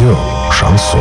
Радио «Шансон».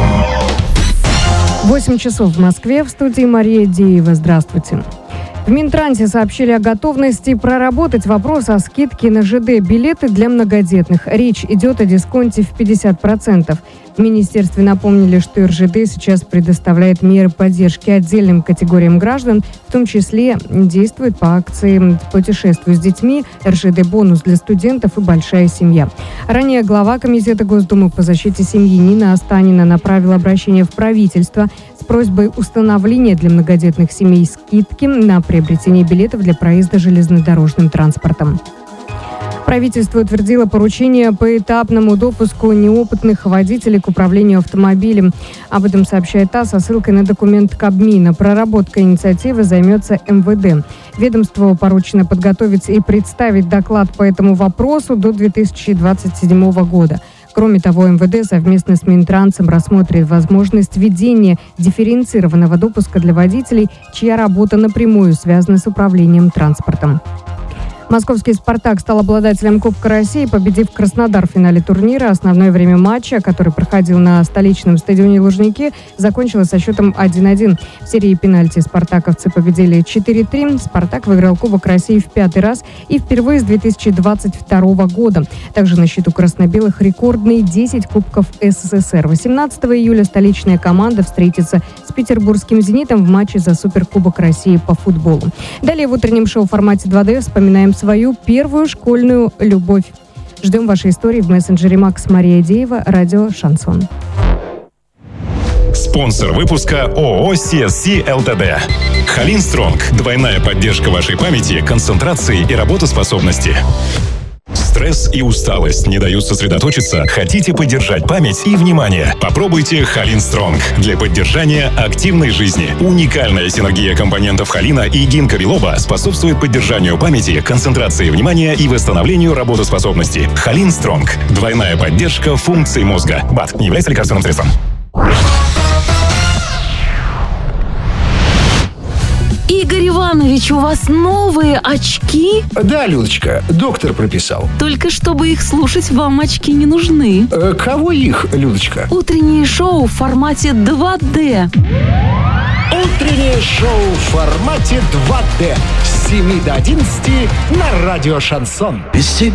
8 часов в Москве. В студии Мария Деева. Здравствуйте. В Минтрансе сообщили о готовности проработать вопрос о скидке на ЖД-билеты для многодетных. Речь идет о дисконте в 50%. В министерстве напомнили, что РЖД сейчас предоставляет меры поддержки отдельным категориям граждан, в том числе действует по акции «Путешествуй с детьми», РЖД-бонус для студентов и «Большая семья». Ранее глава Комитета Госдумы по защите семьи Нина Останина направила обращение в правительство с просьбой установления для многодетных семей скидки на приобретение билетов для проезда железнодорожным транспортом. Правительство утвердило поручение по этапному допуску неопытных водителей к управлению автомобилем. Об этом сообщает ТАСС со ссылкой на документ Кабмина. Проработкой инициативы займется МВД. Ведомству поручено подготовить и представить доклад по этому вопросу до 2027 года. Кроме того, МВД совместно с Минтрансом рассмотрит возможность введения дифференцированного допуска для водителей, чья работа напрямую связана с управлением транспортом. Московский «Спартак» стал обладателем Кубка России, победив Краснодар в финале турнира. Основное время матча, который проходил на столичном стадионе Лужники, закончилось со счетом 1-1. В серии пенальти спартаковцы победили 4-3. «Спартак» выиграл Кубок России в 5-й раз и впервые с 2022 года. Также на счету красно-белых рекордные 10 Кубков СССР. 18 июля столичная команда встретится с петербургским «Зенитом» в матче за Суперкубок России по футболу. Далее в утреннем шоу в формате 2D вспоминаем свою первую школьную любовь. Ждем вашей истории в мессенджере Макс Мария Деева, радио «Шансон». Спонсор выпуска ООО CSC ЛТД. Халин Стронг. Двойная поддержка вашей памяти, концентрации и работоспособности. Стресс и усталость не дают сосредоточиться? Хотите поддержать память и внимание? Попробуйте Халин Стронг для поддержания активной жизни. Уникальная синергия компонентов холина и гинкобилоба способствует поддержанию памяти, концентрации внимания и восстановлению работоспособности. Халин Стронг. Двойная поддержка функций мозга. БАД не является лекарственным средством. Игорь Иванович, у вас новые очки? Да, Людочка, доктор прописал. Только чтобы их слушать, вам очки не нужны. Кого их, Людочка? Утреннее шоу в формате 2D. Утреннее шоу в формате 2D с 7 до 11 на радио «Шансон». Без тебя